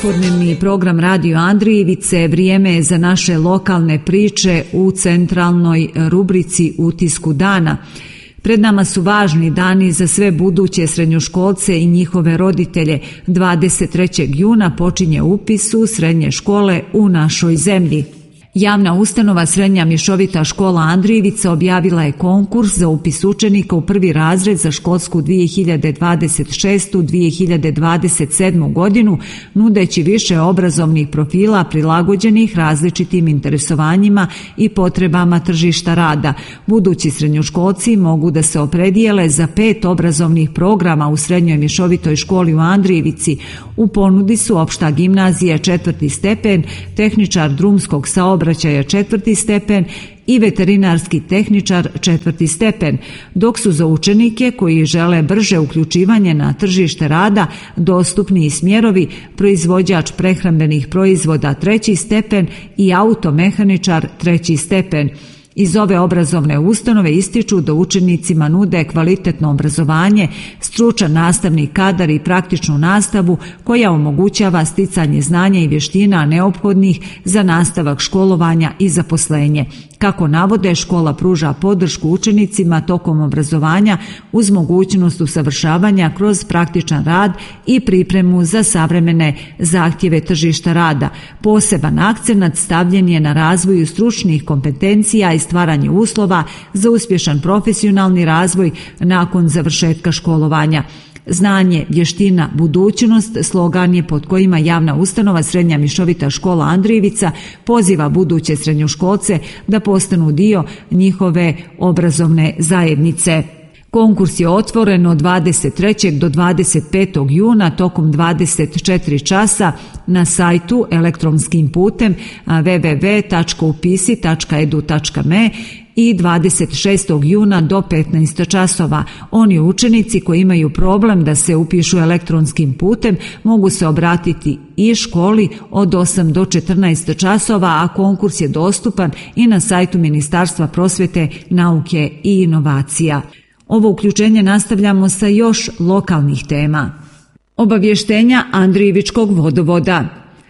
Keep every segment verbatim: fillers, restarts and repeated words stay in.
Informativni program Radio Andrijevice vrijeme je za naše lokalne priče u centralnoj rubrici Utisku dana. Pred nama su važni dani za sve buduće srednjoškolce i njihove roditelje. dvadeset trećeg juna počinje upis u srednje škole u našoj zemlji. Javna ustanova Srednja mješovita škola Andrijevica objavila je konkurs za upis učenika u prvi razred za školsku dvije hiljade dvadeset šeste dvije hiljade dvadeset sedme godinu, nudeći više obrazovnih profila prilagođenih različitim interesovanjima i potrebama tržišta rada. Budući srednjoškolci mogu da se opredijele za pet obrazovnih programa u Srednjoj mješovitoj školi u Andrijevici. U ponudi su opšta gimnazija četvrti stepen, tehničar drumskog saobraćaja četvrti stepen i veterinarski tehničar četvrti stepen, dok su za učenike koji žele brže uključivanje na tržište rada dostupni i smjerovi proizvođač prehrambenih proizvoda treći stepen i automehaničar treći stepen. Iz ove obrazovne ustanove ističu da učenicima nude kvalitetno obrazovanje, stručan nastavni kadar i praktičnu nastavu koja omogućava sticanje znanja i vještina neophodnih za nastavak školovanja i zaposlenje. Kako navode, škola pruža podršku učenicima tokom obrazovanja uz mogućnost usavršavanja kroz praktičan rad i pripremu za savremene zahtjeve tržišta rada. Poseban akcenat stavljen je na razvoju stručnih kompetencija i stvaranje uslova za uspješan profesionalni razvoj nakon završetka školovanja. Znanje, vještina, budućnost slogan je pod kojima javna ustanova Srednja mješovita škola Andrijevica poziva buduće srednjoškolce da postanu dio njihove obrazovne zajednice. Konkurs je otvoren od dvadeset trećeg do dvadeset petog juna tokom dvadeset četiri časa na sajtu elektronskim putem w w w tačka upisi tačka e d u tačka m e i dvadeset šestog juna do petnaest časova. Oni učenici koji imaju problem da se upišu elektronskim putem mogu se obratiti i školi od osam do četrnaest časova, a konkurs je dostupan i na sajtu Ministarstva prosvjete, nauke i inovacija. Ovo uključenje nastavljamo sa još lokalnih tema. Obavještenja Andrijevičkog vodovoda.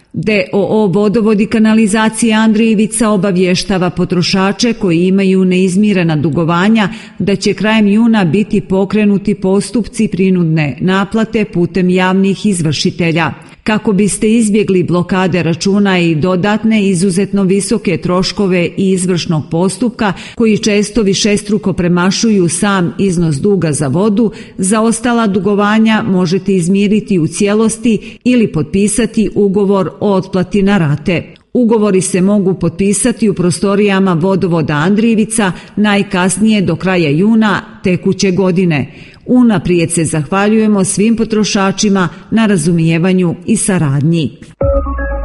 D O O Vodovod i kanalizacija Andrijevica obavještava potrošače koji imaju neizmirena dugovanja da će krajem juna biti pokrenuti postupci prinudne naplate putem javnih izvršitelja. Kako biste izbjegli blokade računa i dodatne izuzetno visoke troškove i izvršnog postupka koji često višestruko premašuju sam iznos duga za vodu, za ostala dugovanja možete izmiriti u cijelosti ili potpisati ugovor o otplati na rate. Ugovori se mogu potpisati u prostorijama Vodovoda Andrijevica najkasnije do kraja juna tekuće godine. Unaprijed se zahvaljujemo svim potrošačima na razumijevanju i saradnji.